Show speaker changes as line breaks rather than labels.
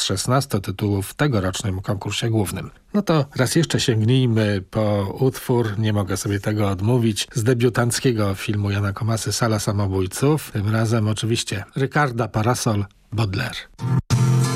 z 16 tytułów w tegorocznym konkursie głównym. No to raz jeszcze sięgnijmy po utwór, nie mogę sobie tego odmówić, z debiutanckiego filmu Jana Komasy Sala samobójców. Tym razem oczywiście Rykarda Parasol Baudelaire.